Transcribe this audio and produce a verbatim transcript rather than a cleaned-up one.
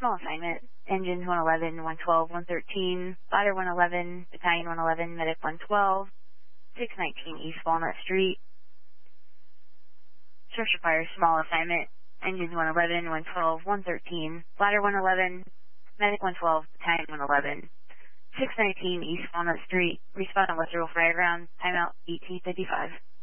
small assignment. Engines one eleven, one twelve, one thirteen, ladder one eleven, battalion one eleven, medic one twelve, six nineteen East Walnut Street. Structure fire, small assignment. Engines one eleven, one twelve, one thirteen, ladder one eleven, medic one twelve, battalion one eleven, six nineteen East Walnut Street. Respawn on West River Fire Ground. Timeout eighteen fifty-five.